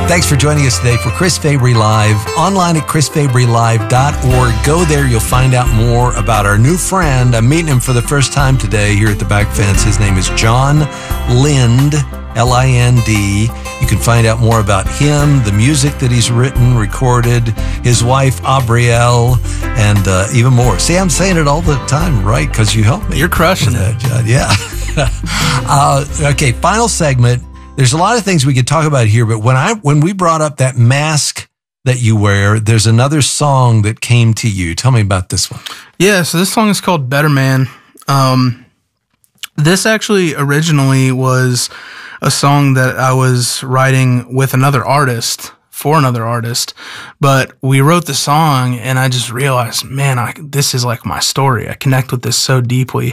Thanks for joining us today for Chris Fabry Live. Online at chrisfabrylive.org. Go there. You'll find out more about our new friend. I'm meeting him for the first time today here at the back fence. His name is John Lind, L-I-N-D. You can find out more about him, the music that he's written, recorded, his wife, Aubrielle, and even more. See, I'm saying it all the time, right? Because you helped me. You're crushing it, John. Yeah. Okay, final segment. There's a lot of things we could talk about here, but when we brought up that mask that you wear, there's another song that came to you. Tell me about this one. Yeah, so this song is called Better Man. This actually originally was a song that I was writing with another artist, for another artist, but we wrote the song and I just realized, man, this is like my story. I connect with this so deeply.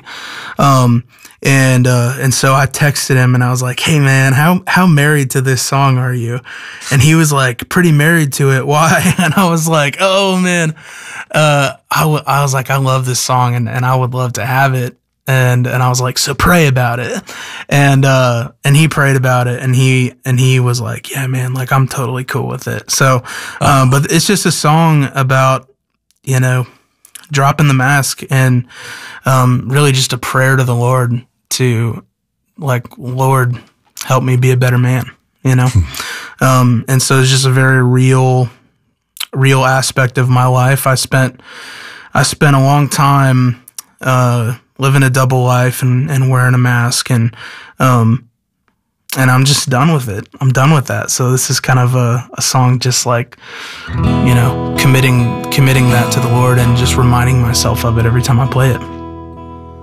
And so I texted him and I was like, hey man, how married to this song are you? And he was like, pretty married to it. Why? And I was like, oh man, I was like, I love this song and I would love to have it. And I was like, so pray about it. And he prayed about it and he was like, yeah, man, like I'm totally cool with it. So, but it's just a song about, dropping the mask and, really just a prayer to the Lord to like, Lord, help me be a better man, and so it's just a very real aspect of my life. I spent a long time, living a double life and wearing a mask and I'm just done with it. I'm done with that. So this is kind of a song just like, committing that to the Lord and just reminding myself of it every time I play it.